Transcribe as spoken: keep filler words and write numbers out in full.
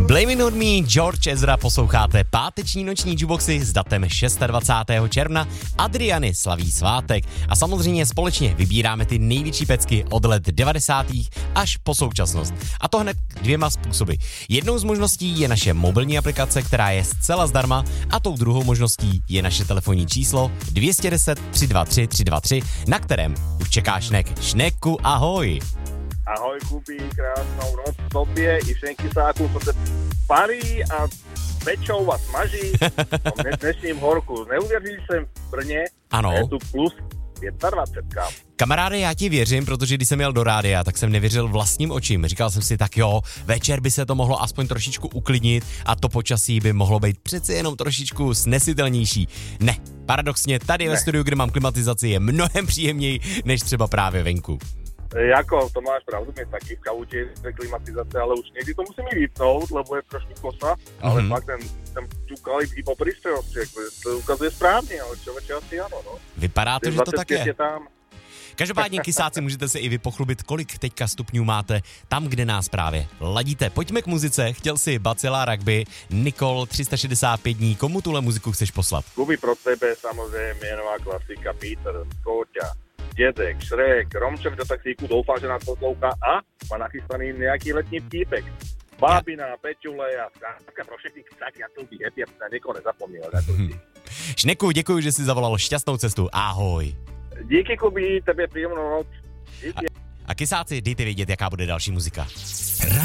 Blame It On Me, George Ezra, posloucháte páteční noční jukeboxy s datem dvacátého šestého června. Adriany slaví svátek a samozřejmě společně vybíráme ty největší pecky od let devadesátých až po současnost. A to hned dvěma způsoby. Jednou z možností je naše mobilní aplikace, která je zcela zdarma, a tou druhou možností je naše telefonní číslo dvě stě deset tři dva tři tři dva tři, na kterém už čeká Šnek. Šneku, ahoj. Ahoj, Kubi, krásnou noc tobě i Šenkysáku, co se parí a pečou a smaží v dnešním horku. Neuvěříš, jsem v Brně, ano. Je tu plus dvacet pět. Kamaráde, já ti věřím, protože když jsem jel do rádia, tak jsem nevěřil vlastním očím. Říkal jsem si, tak jo, večer by se to mohlo aspoň trošičku uklidnit a to počasí by mohlo být přeci jenom trošičku snesitelnější. Ne, paradoxně tady ne. Ve studiu, kde mám klimatizaci, je mnohem příjemněji než třeba právě venku. Jako, to máš pravdu, mě taky v kautě klimatizace, ale už někdy to musím i vypnout, lebo je trošku kosa, ale mm-hmm. fakt ten, ten ťukal i po prístrojosti, to ukazuje správně, ale člověče asi ano, no. Vypadá to, že to tak je. je tam. Každopádně, kysáci, můžete se i vy pochlubit, kolik teďka stupňů máte tam, kde nás právě ladíte. Pojďme k muzice, chtěl si Bacila Rugby, Nikol tři sta šedesát pět dní, komu tuhle muziku chceš poslat? Kubi, pro tebe samozřejmě nová klasika, Peter, Koťa, Dědek, Šrek, Romček do taxíku, doufám, že nás poslouchá a má nachystaný nějaký letní vtípek. Bábina, Peťule a zkrátka pro všechny ksaky a to by happy, aby se někoho nezapomněl. Šneku, děkuji, že jsi zavolal, šťastnou cestu, ahoj. Díky, Kubi, tebe příjemnou noc. Díky. A, a kysáci, dejte vědět, jaká bude další muzika.